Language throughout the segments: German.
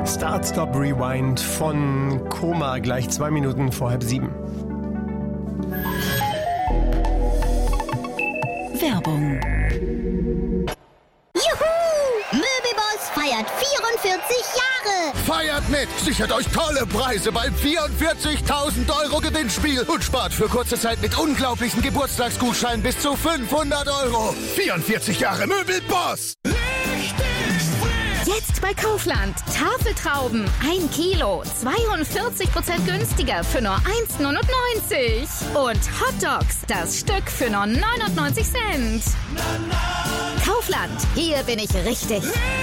Start, Stop, Rewind von Koma, gleich 2 Minuten vor 6:30. Werbung. Juhu! Möbelboss feiert 44 Jahre! Feiert mit! Sichert euch tolle Preise beim 44.000 € Gewinnspiel und spart für kurze Zeit mit unglaublichen Geburtstagsgutscheinen bis zu 500 €. 44 Jahre Möbelboss! Jetzt bei Kaufland. Tafeltrauben 1 Kilo, 42% günstiger für nur 1,99 €. Und Hotdogs, das Stück für nur 99 Cent. Kaufland, hier bin ich richtig.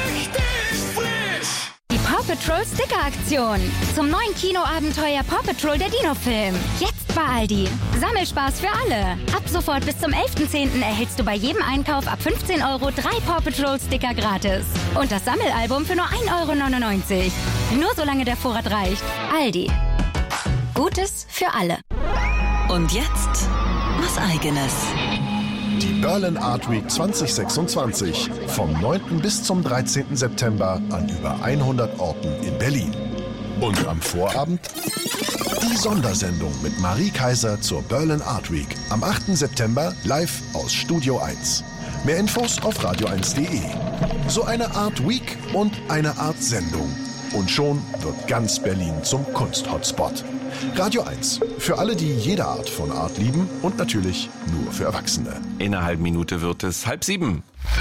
Die Paw Patrol Sticker-Aktion. Zum neuen Kinoabenteuer Paw Patrol, der Dino-Film. Jetzt bei Aldi. Sammelspaß für alle. Ab sofort bis zum 11.10. erhältst du bei jedem Einkauf ab 15 € 3 Paw Patrol Sticker gratis. Und das Sammelalbum für nur 1,99 €. Nur solange der Vorrat reicht. Aldi. Gutes für alle. Und jetzt was Eigenes. Die Berlin Art Week 2026 vom 9. bis zum 13. September an über 100 Orten in Berlin. Und am Vorabend die Sondersendung mit Marie Kaiser zur Berlin Art Week am 8. September live aus Studio 1. Mehr Infos auf radio1.de. So eine Art Week und eine Art Sendung. Und schon wird ganz Berlin zum Kunst-Hotspot. Radio 1. Für alle, die jede Art von Art lieben und natürlich nur für Erwachsene. In einer halben Minute wird es 6:30.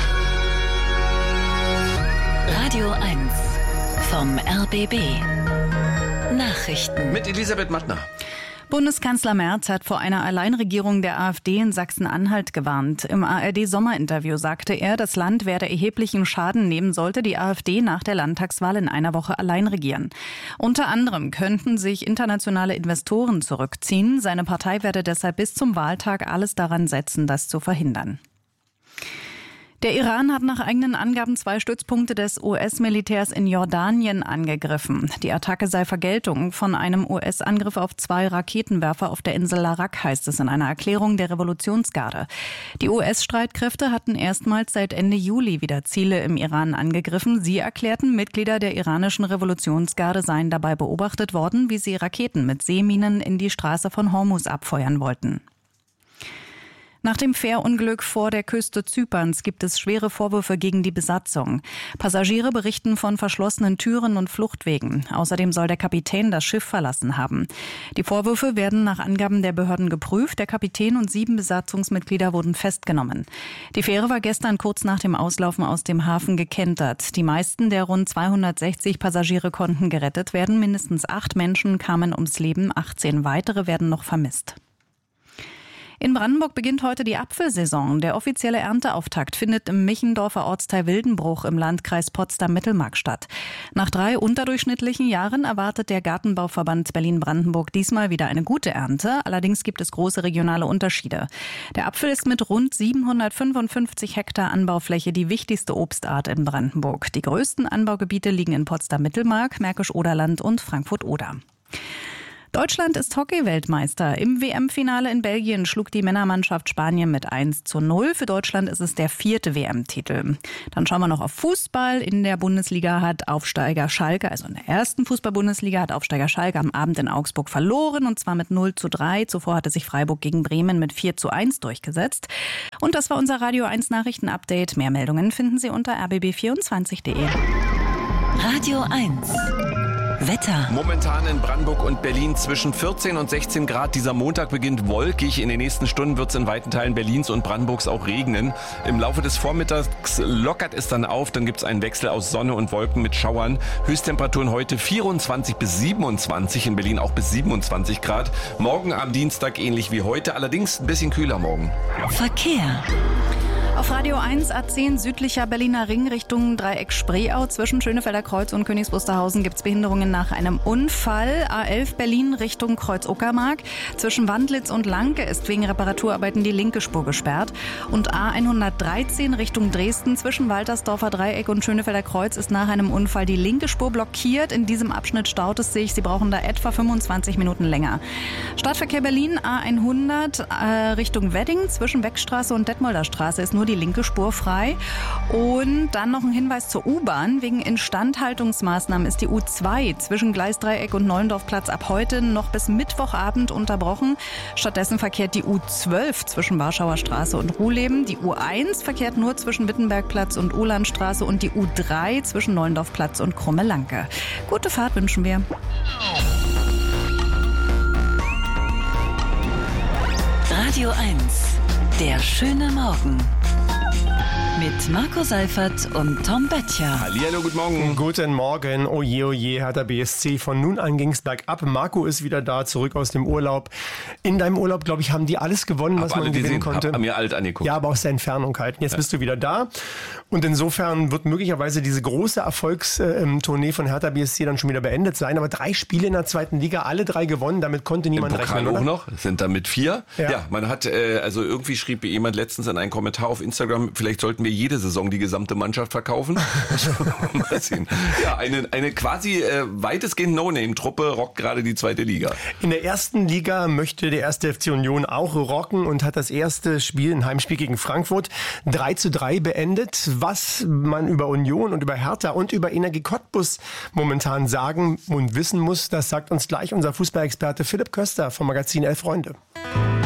Radio 1 vom RBB. Nachrichten. Mit Elisabeth Mattner. Bundeskanzler Merz hat vor einer Alleinregierung der AfD in Sachsen-Anhalt gewarnt. Im ARD-Sommerinterview sagte er, das Land werde erheblichen Schaden nehmen, sollte die AfD nach der Landtagswahl in einer Woche allein regieren. Unter anderem könnten sich internationale Investoren zurückziehen. Seine Partei werde deshalb bis zum Wahltag alles daran setzen, das zu verhindern. Der Iran hat nach eigenen Angaben 2 Stützpunkte des US-Militärs in Jordanien angegriffen. Die Attacke sei Vergeltung von einem US-Angriff auf 2 Raketenwerfer auf der Insel Larak, heißt es in einer Erklärung der Revolutionsgarde. Die US-Streitkräfte hatten erstmals seit Ende Juli wieder Ziele im Iran angegriffen. Sie erklärten, Mitglieder der iranischen Revolutionsgarde seien dabei beobachtet worden, wie sie Raketen mit Seeminen in die Straße von Hormuz abfeuern wollten. Nach dem Fährunglück vor der Küste Zyperns gibt es schwere Vorwürfe gegen die Besatzung. Passagiere berichten von verschlossenen Türen und Fluchtwegen. Außerdem soll der Kapitän das Schiff verlassen haben. Die Vorwürfe werden nach Angaben der Behörden geprüft. Der Kapitän und 7 Besatzungsmitglieder wurden festgenommen. Die Fähre war gestern kurz nach dem Auslaufen aus dem Hafen gekentert. Die meisten der rund 260 Passagiere konnten gerettet werden. Mindestens 8 Menschen kamen ums Leben. 18 weitere werden noch vermisst. In Brandenburg beginnt heute die Apfelsaison. Der offizielle Ernteauftakt findet im Michendorfer Ortsteil Wildenbruch im Landkreis Potsdam-Mittelmark statt. Nach 3 unterdurchschnittlichen Jahren erwartet der Gartenbauverband Berlin-Brandenburg diesmal wieder eine gute Ernte. Allerdings gibt es große regionale Unterschiede. Der Apfel ist mit rund 755 Hektar Anbaufläche die wichtigste Obstart in Brandenburg. Die größten Anbaugebiete liegen in Potsdam-Mittelmark, Märkisch-Oderland und Frankfurt-Oder. Deutschland ist Hockey-Weltmeister. Im WM-Finale in Belgien schlug die Männermannschaft Spanien mit 1:0. Für Deutschland ist es der 4. WM-Titel. Dann schauen wir noch auf Fußball. In der Bundesliga hat Aufsteiger Schalke, also in der ersten Fußball-Bundesliga, hat Aufsteiger Schalke am Abend in Augsburg verloren, und zwar mit 0:3. Zuvor hatte sich Freiburg gegen Bremen mit 4:1 durchgesetzt. Und das war unser Radio 1 Nachrichten-Update. Mehr Meldungen finden Sie unter rbb24.de. Radio 1 Wetter. Momentan in Brandenburg und Berlin zwischen 14 und 16 Grad. Dieser Montag beginnt wolkig. In den nächsten Stunden wird es in weiten Teilen Berlins und Brandenburgs auch regnen. Im Laufe des Vormittags lockert es dann auf. Dann gibt es einen Wechsel aus Sonne und Wolken mit Schauern. Höchsttemperaturen heute 24 bis 27. In Berlin auch bis 27 Grad. Morgen am Dienstag ähnlich wie heute. Allerdings ein bisschen kühler morgen. Verkehr. Auf Radio 1 A10 südlicher Berliner Ring Richtung Dreieck Spreeau. Zwischen Schönefelder Kreuz und Königs Wusterhausen gibt es Behinderungen nach einem Unfall. A11 Berlin Richtung Kreuz-Uckermark. Zwischen Wandlitz und Lanke ist wegen Reparaturarbeiten die linke Spur gesperrt. Und A113 Richtung Dresden zwischen Waltersdorfer Dreieck und Schönefelder Kreuz ist nach einem Unfall die linke Spur blockiert. In diesem Abschnitt staut es sich. Sie brauchen da etwa 25 Minuten länger. Stadtverkehr Berlin A100 Richtung Wedding zwischen Beckstraße und Detmolder Straße ist nur nur die linke Spur frei. Und dann noch ein Hinweis zur U-Bahn. Wegen Instandhaltungsmaßnahmen ist die U2 zwischen Gleisdreieck und Neulendorfplatz ab heute noch bis Mittwochabend unterbrochen. Stattdessen verkehrt die U12 zwischen Warschauer Straße und Ruhleben. Die U1 verkehrt nur zwischen Wittenbergplatz und Uhlandstraße und die U3 zwischen Neulendorfplatz und Krumme-Lanke. Gute Fahrt wünschen wir. Radio 1, der schöne Morgen. Mit Marco Seifert und Tom Böttcher. Hallihallo, guten Morgen. Guten Morgen. Oje, oje, Hertha BSC. Von nun an ging's bergab. Marco ist wieder da, zurück aus dem Urlaub. In deinem Urlaub, glaube ich, haben die alles gewonnen, was man gewinnen konnte. Haben mir alt angeguckt. Ja, aber aus der Entfernung halt. Jetzt bist du wieder da. Und insofern wird möglicherweise diese große Erfolgstournee von Hertha BSC dann schon wieder beendet sein. Aber 3 Spiele in der 2. Liga, alle 3 gewonnen. Damit konnte niemand rechnen, oder? Auch noch. Sind damit 4. Ja, man hat, also irgendwie schrieb jemand letztens in einen Kommentar auf Instagram, vielleicht sollten wir jede Saison die gesamte Mannschaft verkaufen. Mal sehen. Ja, eine quasi weitestgehend No-Name-Truppe rockt gerade die 2. Liga. In der 1. Liga möchte der 1. FC Union auch rocken und hat das erste Spiel, ein Heimspiel gegen Frankfurt, 3:3 beendet. Was man über Union und über Hertha und über Energie Cottbus momentan sagen und wissen muss, das sagt uns gleich unser Fußballexperte Philipp Köster vom Magazin 11 Freunde.